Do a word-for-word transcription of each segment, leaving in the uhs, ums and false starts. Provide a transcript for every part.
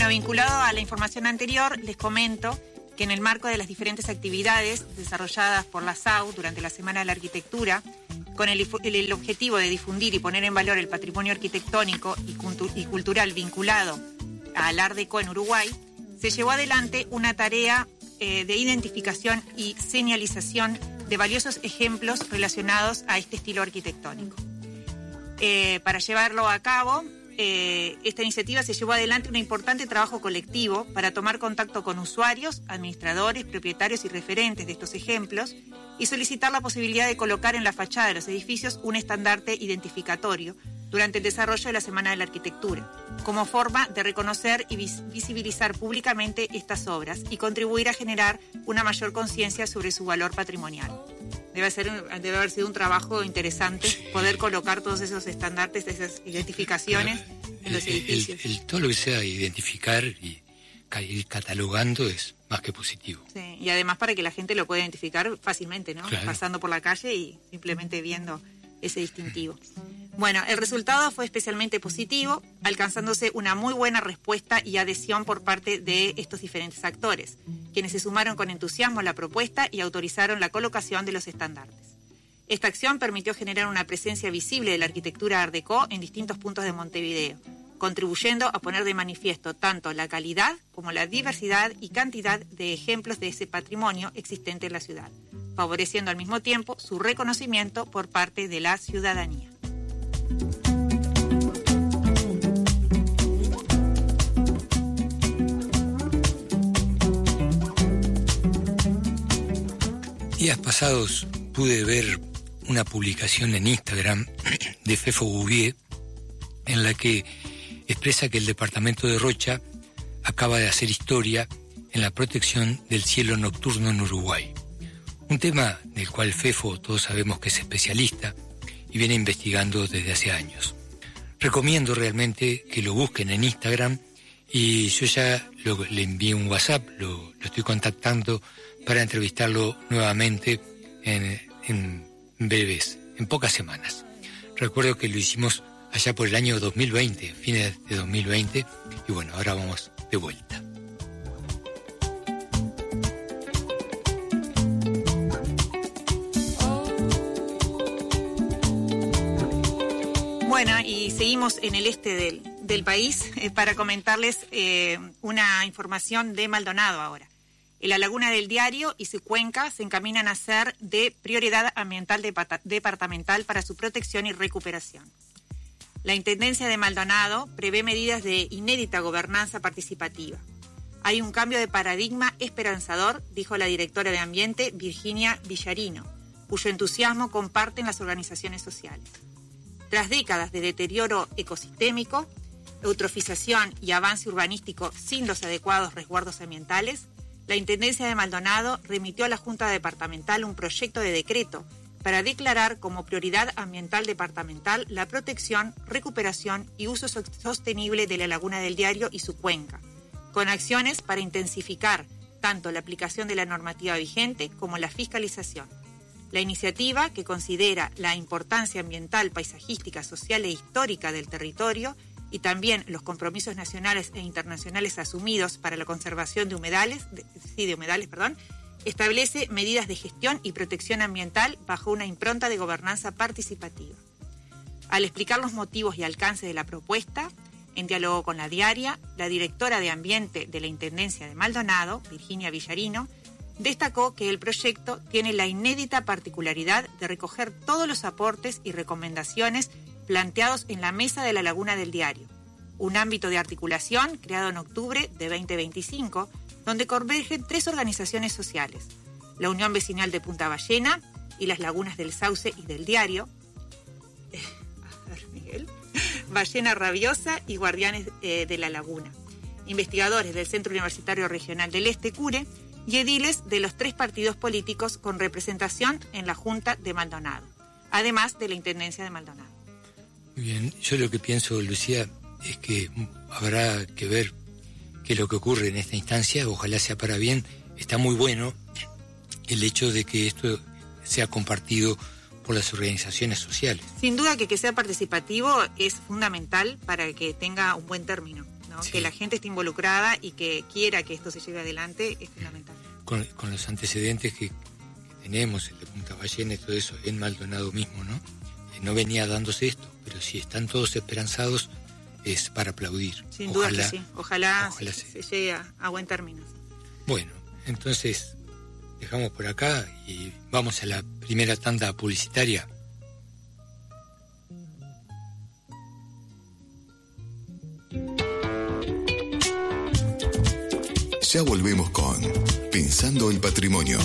Bueno, vinculado a la información anterior, les comento que en el marco de las diferentes actividades desarrolladas por la S A U durante la Semana de la Arquitectura, con el, el, el objetivo de difundir y poner en valor el patrimonio arquitectónico y, cultu y cultural vinculado al Art Deco en Uruguay, se llevó adelante una tarea eh, de identificación y señalización de valiosos ejemplos relacionados a este estilo arquitectónico. Eh, para llevarlo a cabo, eh, esta iniciativa se llevó adelante un importante trabajo colectivo para tomar contacto con usuarios, administradores, propietarios y referentes de estos ejemplos y solicitar la posibilidad de colocar en la fachada de los edificios un estandarte identificatorio durante el desarrollo de la Semana de la Arquitectura, como forma de reconocer y vis visibilizar públicamente estas obras y contribuir a generar una mayor conciencia sobre su valor patrimonial. Debe, ser, debe haber sido un trabajo interesante poder colocar todos esos estandartes, esas identificaciones claro, en los el, edificios. El, el, todo lo que sea identificar y ir catalogando es más que positivo. Sí, y además para que la gente lo pueda identificar fácilmente, ¿no? Claro. Pasando por la calle y simplemente viendo ese distintivo. Bueno, el resultado fue especialmente positivo, alcanzándose una muy buena respuesta y adhesión por parte de estos diferentes actores, quienes se sumaron con entusiasmo a la propuesta y autorizaron la colocación de los estandartes. Esta acción permitió generar una presencia visible de la arquitectura Art Deco en distintos puntos de Montevideo, contribuyendo a poner de manifiesto tanto la calidad como la diversidad y cantidad de ejemplos de ese patrimonio existente en la ciudad, favoreciendo al mismo tiempo su reconocimiento por parte de la ciudadanía. Días pasados pude ver una publicación en Instagram de Fefo Bouvier en la que expresa que el departamento de Rocha acaba de hacer historia en la protección del cielo nocturno en Uruguay. Un tema del cual Fefo todos sabemos que es especialista y viene investigando desde hace años. Recomiendo realmente que lo busquen en Instagram y yo ya lo, le envié un WhatsApp, lo, lo estoy contactando para entrevistarlo nuevamente en, en breves, en pocas semanas. Recuerdo que lo hicimos allá por el año dos mil veinte, fines de dos mil veinte, y bueno, ahora vamos de vuelta. Bueno, y seguimos en el este del, del país eh, para comentarles eh, una información de Maldonado ahora. La Laguna del Diario y su cuenca se encaminan a ser de prioridad ambiental de departamental para su protección y recuperación. La Intendencia de Maldonado prevé medidas de inédita gobernanza participativa. Hay un cambio de paradigma esperanzador, dijo la directora de Ambiente, Virginia Villarino, cuyo entusiasmo comparten las organizaciones sociales. Tras décadas de deterioro ecosistémico, eutrofización y avance urbanístico sin los adecuados resguardos ambientales, la Intendencia de Maldonado remitió a la Junta Departamental un proyecto de decreto para declarar como prioridad ambiental departamental la protección, recuperación y uso sostenible de la Laguna del Diario y su cuenca, con acciones para intensificar tanto la aplicación de la normativa vigente como la fiscalización. La iniciativa, que considera la importancia ambiental, paisajística, social e histórica del territorio y también los compromisos nacionales e internacionales asumidos para la conservación de humedales, de, sí, de humedales, perdón, establece medidas de gestión y protección ambiental bajo una impronta de gobernanza participativa. Al explicar los motivos y alcance de la propuesta, en diálogo con la diaria, la directora de Ambiente de la Intendencia de Maldonado, Virginia Villarino, destacó que el proyecto tiene la inédita particularidad de recoger todos los aportes y recomendaciones planteados en la Mesa de la Laguna del Diario, un ámbito de articulación creado en octubre de veinte veinticinco, donde convergen tres organizaciones sociales, la Unión Vecinal de Punta Ballena y las Lagunas del Sauce y del Diario, eh, a ver, Miguel, Ballena Rabiosa y Guardianes eh, de la Laguna, investigadores del Centro Universitario Regional del Este, CURE, y ediles de los tres partidos políticos con representación en la Junta de Maldonado, además de la Intendencia de Maldonado. Muy bien, yo lo que pienso, Lucía, es que habrá que ver qué es lo que ocurre en esta instancia, ojalá sea para bien. Está muy bueno el hecho de que esto sea compartido por las organizaciones sociales. Sin duda que que sea participativo es fundamental para que tenga un buen término, ¿no? Sí. Que la gente esté involucrada y que quiera que esto se lleve adelante es fundamental. Con, con los antecedentes que, que tenemos, el de Punta Ballena y todo eso, en Maldonado mismo, ¿no? Eh, no venía dándose esto, pero si están todos esperanzados, es para aplaudir. Sin duda que sí. Ojalá, ojalá se, se llegue a, a buen término. Bueno, entonces dejamos por acá y vamos a la primera tanda publicitaria. Ya volvemos con Pensando el Patrimonio.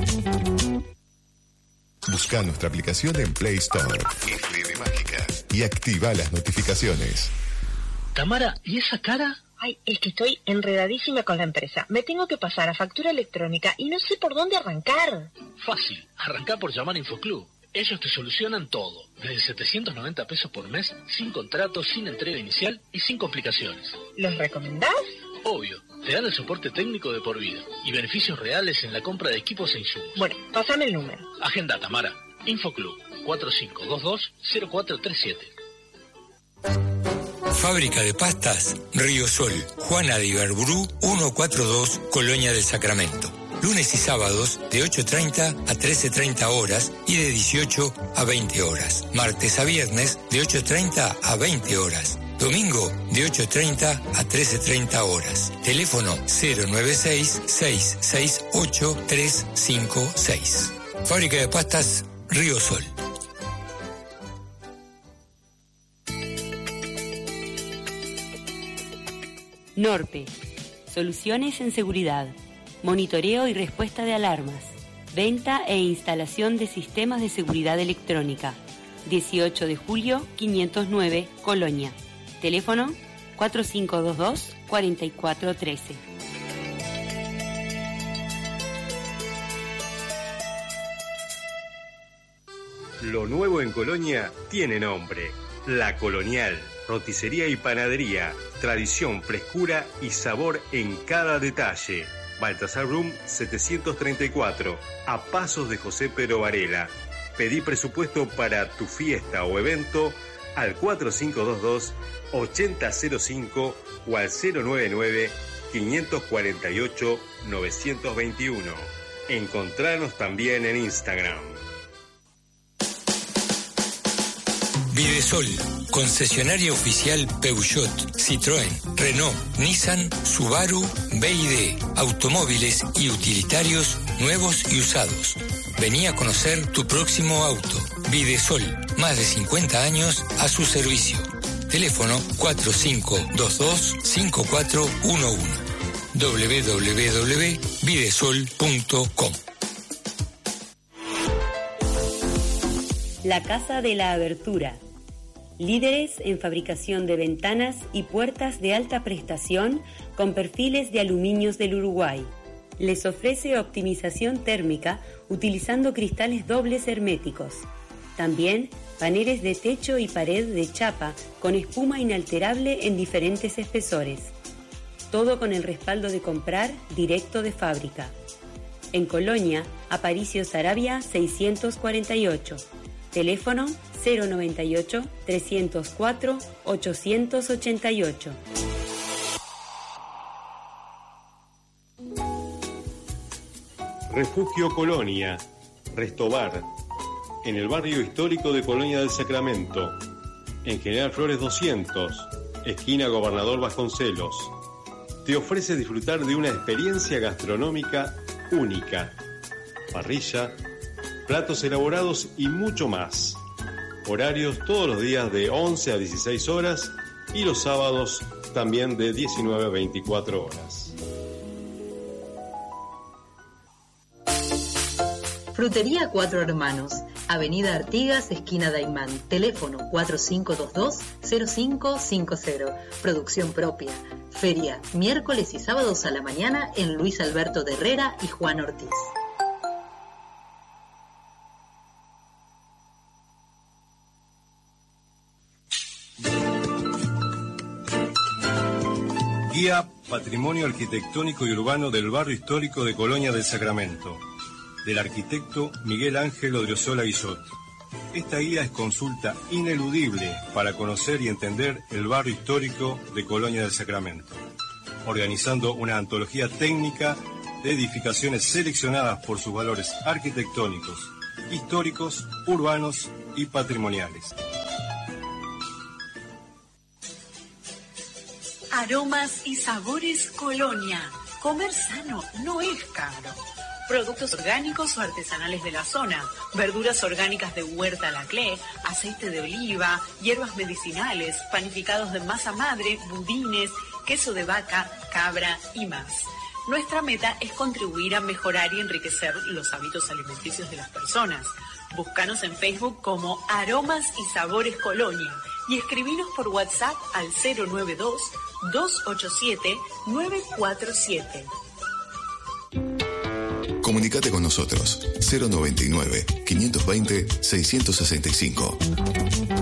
Busca nuestra aplicación en Play Store. F de Mágica. Y activa las notificaciones. Tamara, ¿y esa cara? Ay, es que estoy enredadísima con la empresa. Me tengo que pasar a factura electrónica y no sé por dónde arrancar. Fácil, arrancá por llamar a Infoclub. Ellos te solucionan todo, desde setecientos noventa pesos por mes, sin contrato, sin entrega inicial y sin complicaciones. ¿Los recomendás? Obvio, te dan el soporte técnico de por vida y beneficios reales en la compra de equipos e insumos. Bueno, pásame el número. Agenda, Tamara. Infoclub, cuatro cinco dos dos cero cuatro tres siete. Fábrica de pastas, Río Sol, Juana de Ibarburu, ciento cuarenta y dos, Colonia del Sacramento. Lunes y sábados de ocho treinta a trece treinta horas y de dieciocho a veinte horas. Martes a viernes de ocho treinta a veinte horas. Domingo de ocho treinta a trece treinta horas. Teléfono cero nueve seis, seis seis ocho, tres cinco seis. Fábrica de pastas, Río Sol. Norpe, soluciones en seguridad, monitoreo y respuesta de alarmas, venta e instalación de sistemas de seguridad electrónica. dieciocho de julio, quinientos nueve, Colonia. Teléfono cuatro cinco dos dos, cuatro cuatro uno tres. Lo nuevo en Colonia tiene nombre. La Colonial. Roticería y panadería, tradición, frescura y sabor en cada detalle. Baltasar Room setecientos treinta y cuatro, a pasos de José Pero Varela. Pedí presupuesto para tu fiesta o evento al cuatro cinco dos dos, ocho cero cero cinco o al cero nueve nueve, cinco cuatro ocho, nueve dos uno. Encontranos también en Instagram. Videsol, concesionaria oficial Peugeot, Citroën, Renault, Nissan, Subaru, B y D, automóviles y utilitarios nuevos y usados. Vení a conocer tu próximo auto. Videsol, más de cincuenta años a su servicio. Teléfono cuatro cinco dos dos, cinco cuatro uno uno. doble u doble u doble u punto videsol punto com. La Casa de la Abertura. Líderes en fabricación de ventanas y puertas de alta prestación con perfiles de aluminios del Uruguay. Les ofrece optimización térmica utilizando cristales dobles herméticos. También paneles de techo y pared de chapa con espuma inalterable en diferentes espesores. Todo con el respaldo de comprar directo de fábrica. En Colonia, Aparicio Saravia seiscientos cuarenta y ocho. Teléfono cero noventa y ocho, trescientos cuatro, ochocientos ochenta y ocho. Refugio Colonia, Restobar, en el barrio histórico de Colonia del Sacramento, en General Flores doscientos, esquina Gobernador Vasconcelos. Te ofrece disfrutar de una experiencia gastronómica única. Parrilla, platos elaborados y mucho más. Horarios todos los días de once a dieciséis horas y los sábados también de diecinueve a veinticuatro horas. Frutería Cuatro Hermanos, Avenida Artigas, esquina Daimán. Teléfono cuatro cinco dos dos, cero cinco cinco cero. Producción propia. Feria, miércoles y sábados a la mañana en Luis Alberto de Herrera y Juan Ortiz. Guía Patrimonio Arquitectónico y Urbano del Barrio Histórico de Colonia del Sacramento, del arquitecto Miguel Ángel Odriozola Guillot. Esta guía es consulta ineludible para conocer y entender el barrio histórico de Colonia del Sacramento, organizando una antología técnica de edificaciones seleccionadas por sus valores arquitectónicos, históricos, urbanos y patrimoniales. Aromas y sabores Colonia. Comer sano no es caro. Productos orgánicos o artesanales de la zona, verduras orgánicas de Huerta Laclé, aceite de oliva, hierbas medicinales, panificados de masa madre, budines, queso de vaca, cabra y más. Nuestra meta es contribuir a mejorar y enriquecer los hábitos alimenticios de las personas. Búscanos en Facebook como Aromas y Sabores Colonia y escribinos por WhatsApp al cero nueve dos, dos ocho siete, nueve cuatro siete. Comunicate con nosotros cero noventa y nueve, quinientos veinte, seiscientos sesenta y cinco.